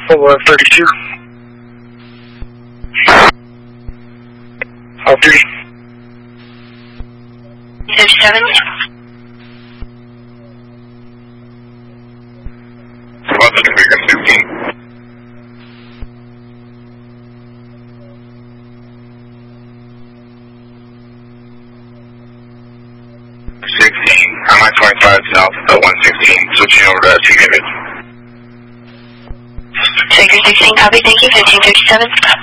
32. All 3. 57. About the figure 16. 16. I'm at 25 south, 116. Switching over to T-David. Figure 16, copy, thank you, 1557.